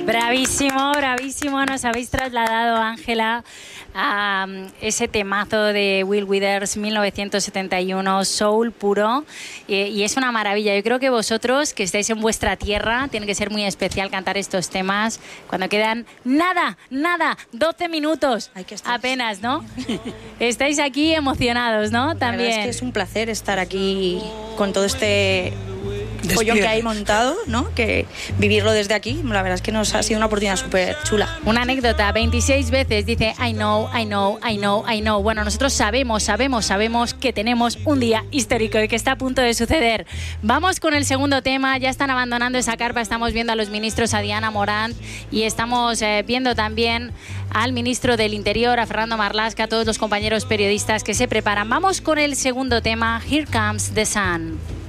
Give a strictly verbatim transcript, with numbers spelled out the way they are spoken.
Bravísimo, bravísimo. Nos habéis trasladado, Ángela, a um, ese temazo de Bill Withers, mil novecientos setenta y uno, Soul puro. Y, y es una maravilla. Yo creo que vosotros, que estáis en vuestra tierra, tiene que ser muy especial cantar estos temas cuando quedan nada, nada, doce minutos apenas, ¿no? Estáis aquí emocionados, ¿no? También. La verdad es que es un placer estar aquí con todo este follón que hay montado, ¿no? Que vivirlo desde aquí, la verdad es que nos ha sido una oportunidad súper chula. Una anécdota, veintiséis veces dice I know, I know, I know, I know. Bueno, nosotros sabemos, sabemos, sabemos que tenemos un día histórico y que está a punto de suceder. Vamos con el segundo tema, ya están abandonando esa carpa, estamos viendo a los ministros, a Diana Morant, y estamos eh, viendo también al ministro del Interior, a Fernando Marlaska, a todos los compañeros periodistas que se preparan. Vamos con el segundo tema, Here Comes the Sun.